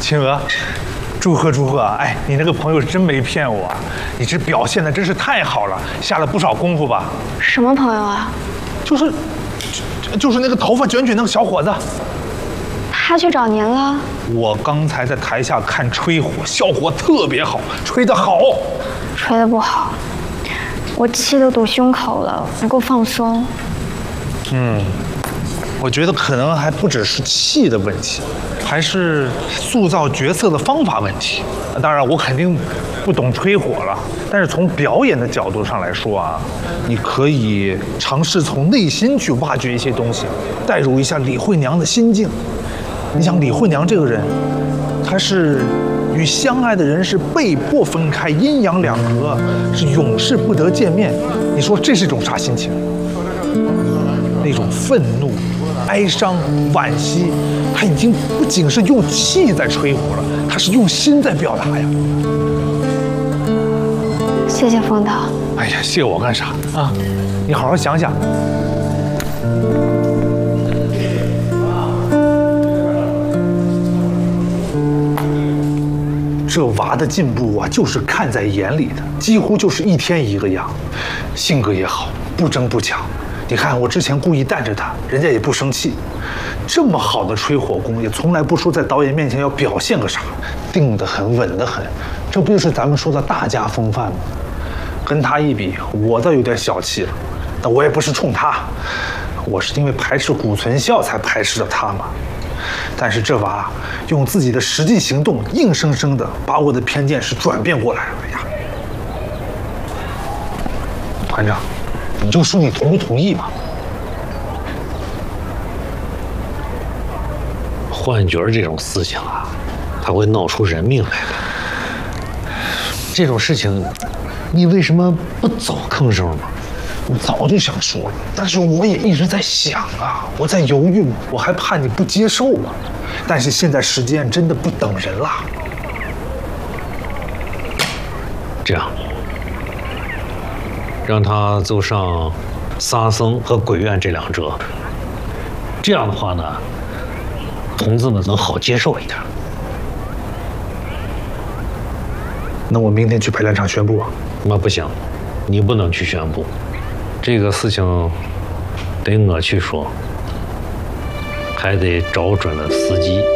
秦娥，祝贺祝贺啊！哎，你那个朋友真没骗我啊，你这表现的真是太好了，下了不少功夫吧？ 什么朋友啊？ 就是那个头发卷卷那个小伙子。 他去找您了？ 我刚才在台下看吹火，效果特别好，吹得好。 吹得不好，我气都堵胸口了，你给我放松。 我觉得可能还不只是气的问题，还是塑造角色的方法问题。当然，我肯定不懂吹火了，但是从表演的角度上来说啊，你可以尝试从内心去挖掘一些东西，带入一下李慧娘的心境。你想，李慧娘这个人，她是与相爱的人是被迫分开，阴阳两隔，是永世不得见面。你说这是一种啥心情？那种愤怒、哀伤、惋惜，他已经不仅是用气在吹火了，他是用心在表达呀。 谢谢风导。 哎呀，谢我干啥啊？你好好想想。这娃的进步啊，就是看在眼里的，几乎就是一天一个样，性格也好，不争不抢。你看，我之前故意带着他，人家也不生气。这么好的吹火功，也从来不说在导演面前要表现个啥，定得很，稳得很。这不就是咱们说的大家风范吗？跟他一比，我倒有点小气了。但我也不是冲他，我是因为排斥古存孝才排斥的他嘛。但是这娃用自己的实际行动，硬生生的把我的偏见是转变过来了呀。团长，你就说你同不同意吧？ 幻觉这种事情啊，它会闹出人命来的。这种事情，你为什么不早吭声呢？ 我早就想说了，但是我也一直在想啊，我在犹豫，我还怕你不接受嘛。但是现在时间真的不等人了。 这样，让他走上沙僧和鬼院这两折。这样的话呢，同志们能好接受一点。 那我明天去排练场宣布啊？ 那不行，你不能去宣布。这个事情得我去说，还得找准了时机。